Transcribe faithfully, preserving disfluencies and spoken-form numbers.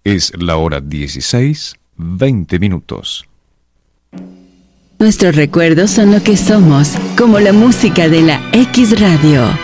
Es la hora dieciséis, veinte minutos. Nuestros recuerdos son lo que somos, como la música de la X Radio.